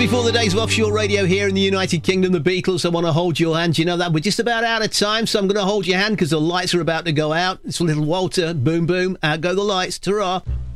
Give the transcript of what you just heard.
Before the days of offshore radio here in the United Kingdom, the Beatles, I Want to Hold Your Hand. You know that we're just about out of time, so I'm going to hold your hand because the lights are about to go out. It's little Walter, boom, boom, out go the lights, ta-ra.